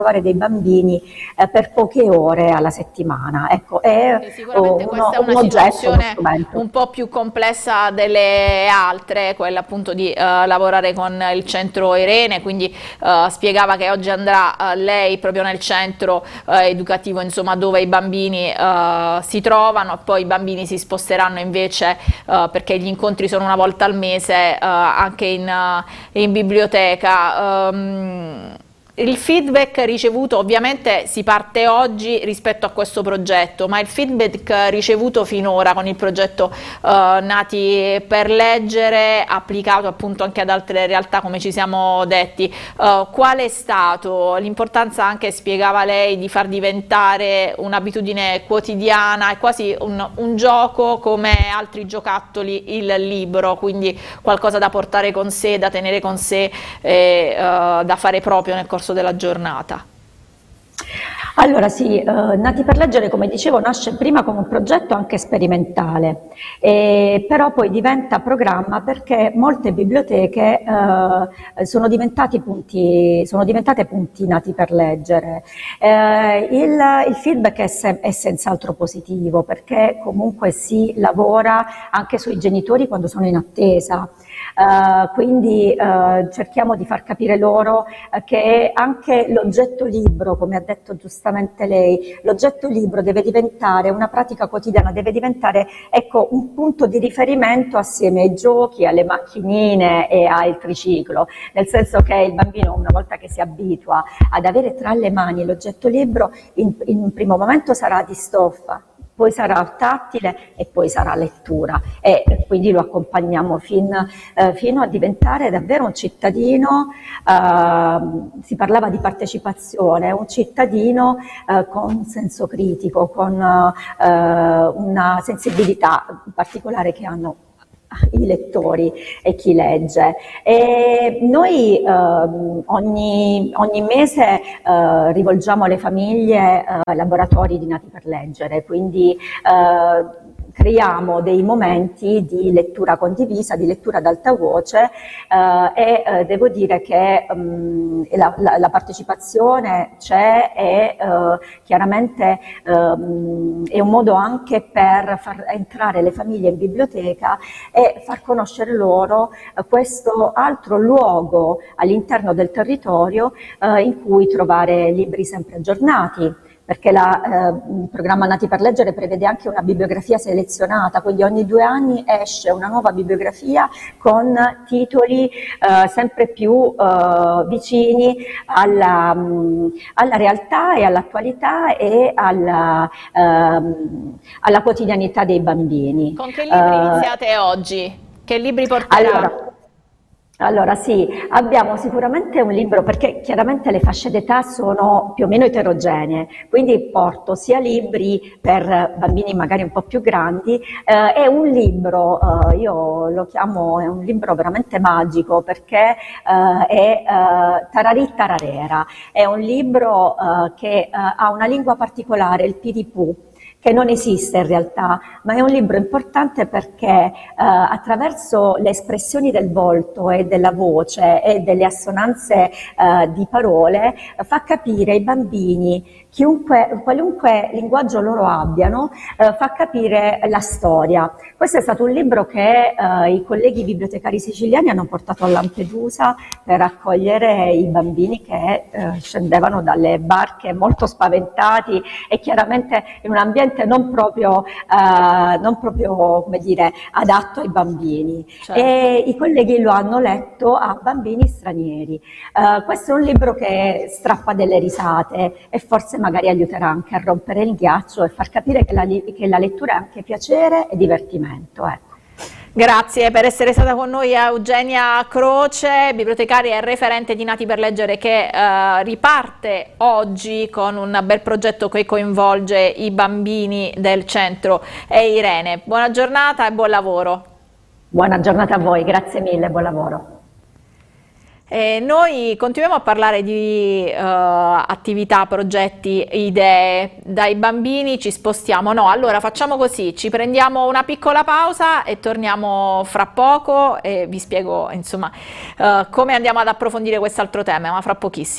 trovare dei bambini per poche ore alla settimana. Ecco, è Sicuramente questa è un una oggetto, uno situazione strumento. un po' più complessa delle altre, quella appunto di lavorare con il centro Irene, quindi spiegava che oggi andrà lei proprio nel centro educativo, insomma, dove i bambini si trovano, e poi i bambini si sposteranno invece, perché gli incontri sono una volta al mese, anche in biblioteca. Il feedback ricevuto, ovviamente si parte oggi rispetto a questo progetto, ma il feedback ricevuto finora con il progetto Nati per Leggere, applicato appunto anche ad altre realtà come ci siamo detti, qual è stato? L'importanza, anche spiegava lei, di far diventare un'abitudine quotidiana, è quasi un gioco come altri giocattoli il libro, quindi qualcosa da portare con sé, da tenere con sé, da fare proprio nel corso della giornata. Allora sì, Nati per Leggere, come dicevo, nasce prima come un progetto anche sperimentale, però poi diventa programma perché molte biblioteche sono diventate punti Nati per Leggere. Il feedback è senz'altro positivo perché comunque si lavora anche sui genitori quando sono in attesa. Quindi cerchiamo di far capire loro che anche l'oggetto libro, come ha detto giustamente lei, l'oggetto libro deve diventare una pratica quotidiana, deve diventare, ecco, un punto di riferimento assieme ai giochi, alle macchinine e al triciclo, nel senso che il bambino, una volta che si abitua ad avere tra le mani l'oggetto libro, in un primo momento sarà di stoffa, poi sarà tattile e poi sarà lettura, e quindi lo accompagniamo fino a diventare davvero un cittadino, si parlava di partecipazione, un cittadino con senso critico, con una sensibilità particolare che hanno i lettori e chi legge. E noi ogni mese rivolgiamo alle famiglie laboratori di Nati per Leggere, quindi creiamo dei momenti di lettura condivisa, di lettura ad alta voce, e devo dire che la partecipazione c'è, e chiaramente è un modo anche per far entrare le famiglie in biblioteca e far conoscere loro questo altro luogo all'interno del territorio in cui trovare libri sempre aggiornati, perché il programma Nati per Leggere prevede anche una bibliografia selezionata, quindi ogni 2 anni esce una nuova bibliografia con titoli sempre più vicini alla realtà e all'attualità e alla quotidianità dei bambini. Con che libri iniziate oggi? Che libri porterà? Allora sì, abbiamo sicuramente un libro, perché chiaramente le fasce d'età sono più o meno eterogenee, quindi porto sia libri per bambini magari un po' più grandi, e un libro, io lo chiamo, è un libro veramente magico perché è Tararì Tararera, è un libro che ha una lingua particolare, il Piripù, che non esiste in realtà, ma è un libro importante perché attraverso le espressioni del volto e della voce e delle assonanze di parole fa capire ai bambini, qualunque linguaggio loro abbiano, fa capire la storia. Questo è stato un libro che i colleghi bibliotecari siciliani hanno portato a Lampedusa per accogliere i bambini che scendevano dalle barche molto spaventati e chiaramente in un ambiente non proprio come dire, adatto ai bambini. Certo. E i colleghi lo hanno letto a bambini stranieri. Questo è un libro che strappa delle risate e forse magari aiuterà anche a rompere il ghiaccio e far capire che la lettura è anche piacere e divertimento. Ecco. Grazie per essere stata con noi Eugenia Croce, bibliotecaria e referente di Nati per Leggere, che riparte oggi con un bel progetto che coinvolge i bambini del centro Irene. Buona giornata e buon lavoro. Buona giornata a voi, grazie mille, buon lavoro. Noi continuiamo a parlare di attività, progetti, idee. Dai bambini ci spostiamo. No, allora facciamo così, ci prendiamo una piccola pausa e torniamo fra poco e vi spiego insomma come andiamo ad approfondire quest'altro tema, ma fra pochissimo.